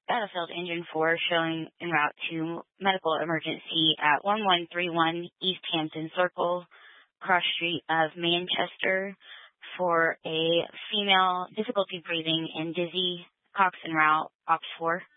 Battlefield Engine 4 showing en route to medical emergency at 1131 East Hampton Circle, cross street of Manchester, for a female, difficulty breathing and dizzy, Cox en route, Ops 4.